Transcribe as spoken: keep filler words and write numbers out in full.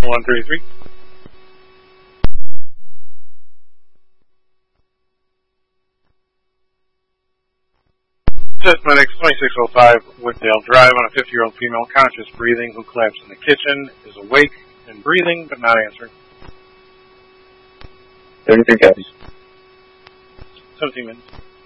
one thirty-three. Assessment X twenty-six oh five, Wooddale Drive, on a fifty-year-old female conscious breathing who collapsed in the kitchen, is awake and breathing but not answering. thirty-three copies. seventeen minutes.